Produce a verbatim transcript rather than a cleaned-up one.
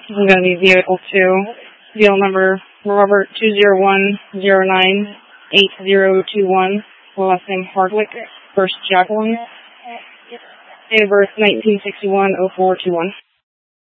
This is going to be vehicle two. Vehicle number Robert two zero one zero nine eight zero two one. Last name Hardwick. First Jacqueline. Date of birth nineteen sixty-one oh four two one.